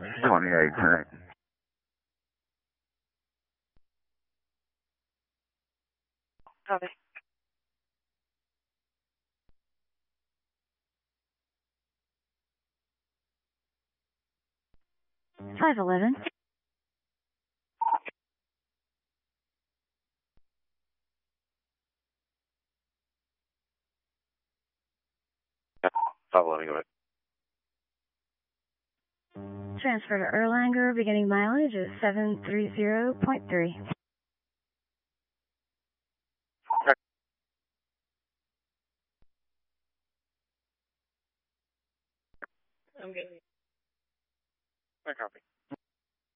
28 tonight. Copy. 511. Let me go ahead. Transfer to Erlanger, beginning mileage is 730.3. I'm good. I copy.